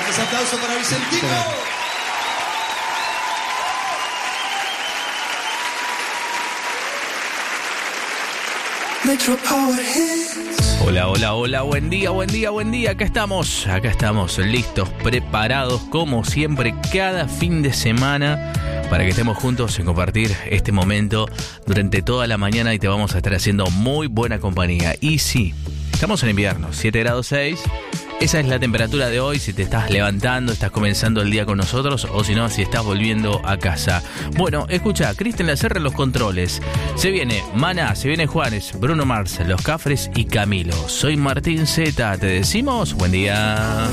Fuertes aplausos para Vicentino. Hola, hola, hola, buen día, acá estamos, listos, preparados como siempre cada fin de semana para que estemos juntos en compartir este momento durante toda la mañana y te vamos a estar haciendo muy buena compañía. Y sí, estamos en invierno, 7 grados 6. Esa es la temperatura de hoy, si te estás levantando, estás comenzando el día con nosotros o si no, si estás volviendo a casa. Bueno, escucha, Cristian Lacerra en los controles. Se viene Maná, se viene Juanes, Bruno Mars, Los Cafres y Camilo. Soy Martín Zeta, te decimos buen día.